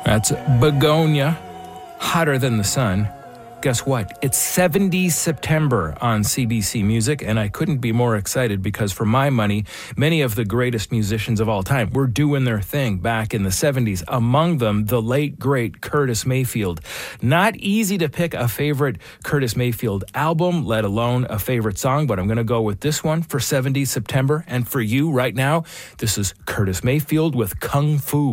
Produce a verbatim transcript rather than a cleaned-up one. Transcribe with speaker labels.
Speaker 1: That's Begonia, Hotter Than the Sun. Guess what? It's seventies September on C B C Music, and I couldn't be more excited because for my money, many of the greatest musicians of all time were doing their thing back in the seventies. Among them, the late, great Curtis Mayfield. Not easy to pick a favorite Curtis Mayfield album, let alone a favorite song, but I'm going to go with this one for seventies September. And for you right now, this is Curtis Mayfield with Kung Fu.